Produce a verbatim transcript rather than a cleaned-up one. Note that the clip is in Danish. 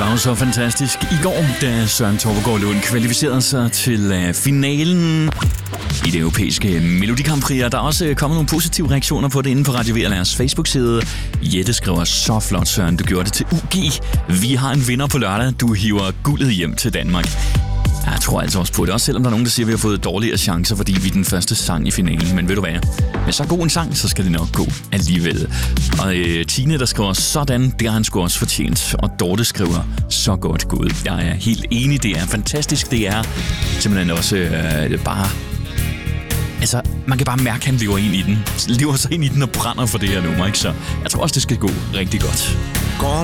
var jo så fantastisk i går, da Søren Torpegaard Lund kvalificerede sig til finalen i det europæiske Melodi Grand Prix. Der er også kommet nogle positive reaktioner på det inde på Radio V L R's Facebook-side. Jette skriver, så flot Søren, du gjorde det til U G. Vi har en vinder på lørdag, du hiver guldet hjem til Danmark. Jeg tror altså også på det, også selvom der er nogen, der siger, at vi har fået dårligere chancer, fordi vi er den første sang i finalen. Men ved du hvad? Med så god en sang, så skal det nok gå alligevel. Og øh, Tine, der skriver, sådan, det har han sgu også fortjent. Og Dorte skriver, så godt gået. Jeg er helt enig, det er fantastisk. Det er simpelthen også øh, bare... Altså, man kan bare mærke, at han lever ind i den. Lever sig ind i den og brænder for det her nummer, ikke? Så jeg tror også, det skal gå rigtig godt. Går